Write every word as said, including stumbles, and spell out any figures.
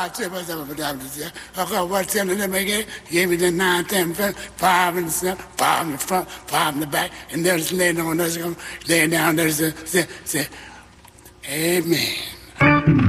five, ten, what's up, I got one, ten, and then again, gave me the nine, ten, five in the center, five in the front, five in the back, and there's laying on, there's laying down, there's a, say, say, amen.